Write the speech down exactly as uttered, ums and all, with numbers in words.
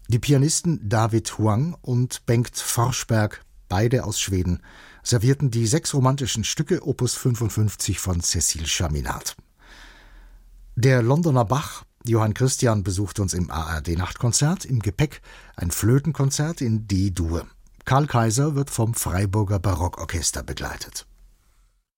Die Pianisten David Huang und Bengt Forsberg, beide aus Schweden, servierten die sechs romantischen Stücke Opus fünfundfünfzig von Cécile Chaminade. Der Londoner Bach Johann Christian besucht uns im A R D-Nachtkonzert, im Gepäck ein Flötenkonzert in D-Dur. Karl Kaiser wird vom Freiburger Barockorchester begleitet.